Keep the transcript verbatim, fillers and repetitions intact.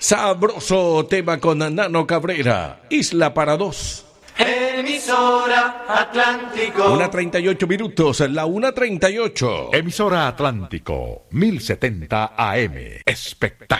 Sabroso tema con Nano Cabrera, Isla para dos. Emisora Atlántico. Una treinta y ocho minutos, la una treinta y ocho. Emisora Atlántico, mil setenta A M. Espectáculo.